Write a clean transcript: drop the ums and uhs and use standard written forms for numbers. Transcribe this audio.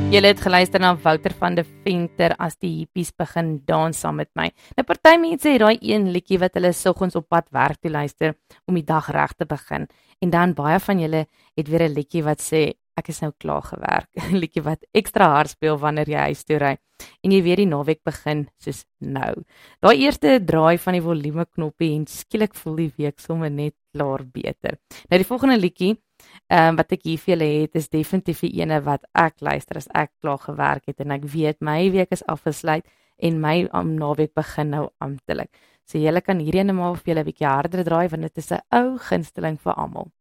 Julle het geluister na Wouter van de Venter as die hippies begin dans saam met my. Nou party mense het daai een liedjie wat hulle soggens op pad werk toe luister om die dag reg te begin. En dan baie van julle het weer 'n liedjie wat sê ek is nou klaar gewerk. 'n Liedjie wat ekstra hard speel wanneer jy huis toe ry en jy weet die naweek begin soos nou. Daai eerste draai van die volume knoppie en skielik voel die week sommer net klaar beter. Nou die volgende liedjie wat ek hier vir julle het is definitief die ene wat ek luister as ek klaar gewerk het en ek weet my week is afgesluit en my naweek begin nou amptelik. So julle kan hierdie ene maar vir julle 'n bietjie harder draai want dit is 'n ou gunsteling vir almal.